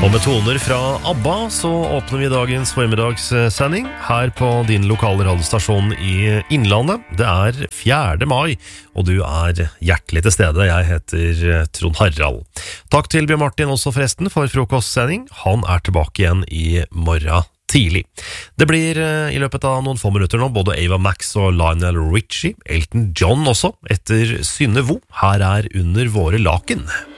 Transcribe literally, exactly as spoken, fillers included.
Og med toner fra ABBA så åpner vi dagens formiddagssending her på din lokale radiostasjon i Innlandet. Det er fjerde mai, og du er hjertelig til stede. Jeg heter Trond Harald. Takk til Bjørn Martin også forresten for frokostsending. Han er tilbake igjen i morgen tidlig. Det blir i løpet av noen få minutter nå både Ava Max og Lionel Richie, Elton John også, etter Synne Vo. Her er Under våre laken.